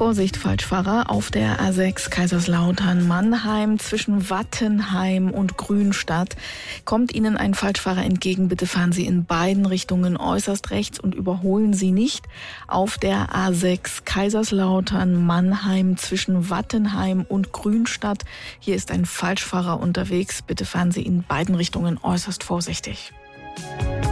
Vorsicht, Falschfahrer auf der A6 Kaiserslautern-Mannheim zwischen Wattenheim und Grünstadt. Kommt Ihnen ein Falschfahrer entgegen, bitte fahren Sie in beiden Richtungen äußerst rechts und überholen Sie nicht. Auf der A6 Kaiserslautern-Mannheim zwischen Wattenheim und Grünstadt. Hier ist ein Falschfahrer unterwegs. Bitte fahren Sie in beiden Richtungen äußerst vorsichtig.